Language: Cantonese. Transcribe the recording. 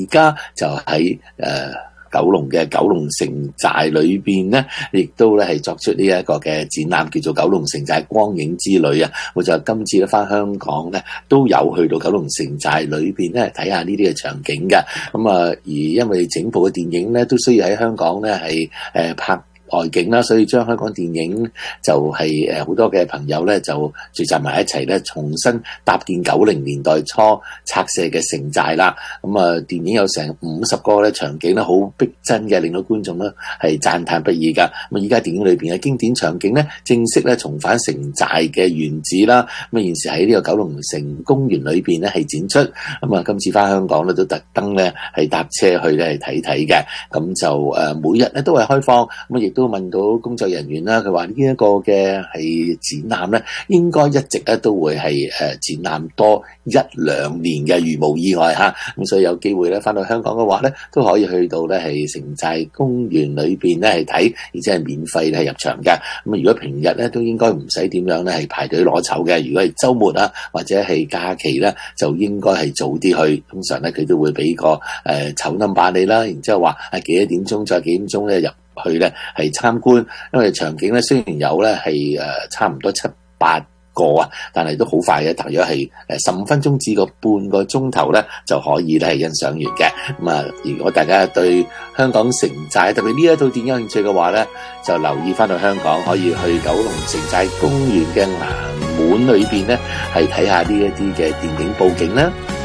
而家就喺九龍嘅九龍城寨裏邊咧，亦都咧係作出呢一個嘅展覽，叫做九龍城寨光影之旅啊！我就今次咧翻香港咧，都有去到九龍城寨裏邊咧睇下呢啲嘅場景嘅。咁啊，而因為整部嘅電影咧，都需要喺香港咧係拍外景啦，所以將香港電影就係好多嘅朋友咧就聚集埋一齊咧，重新搭建90年代初拆卸嘅城寨啦。咁啊，電影有成50個咧場景咧，好逼真嘅，令到觀眾咧係讚嘆不已噶。咁啊，依家電影裏邊嘅經典場景咧，正式咧重返城寨嘅原址啦。咁啊，現時喺呢個九龍城公園裏邊咧係展出。咁啊，今次翻香港咧都特登咧係搭車去咧係睇睇嘅。咁就每日咧都係開放。咁啊，亦都問到工作人員啦，佢話呢一個嘅係展覽咧，應該一直咧都會係展覽多1-2年嘅，如無意外嚇。咁所以有機會咧翻到香港嘅話咧，都可以去到咧係城寨公園裏邊咧係睇，而且係免費咧入場嘅。咁如果平日咧都應該唔使點樣咧係排隊攞籌嘅。如果係週末啊或者係假期咧，就應該係早啲去。通常咧佢都會俾個籌 number 你啦，然之後話幾多點鐘再幾點鐘咧入去咧係參觀，因為場景咧雖然有咧係差唔多7-8個啊，但係都好快嘅，大約係15分鐘至個半個鐘頭咧就可以咧係欣賞完嘅。咁啊，如果大家對香港城寨特別呢一套電影有興趣嘅話咧，就留意翻到香港，可以去九龍城寨公園嘅衙門裏邊咧係睇下呢一啲嘅電影佈景啦。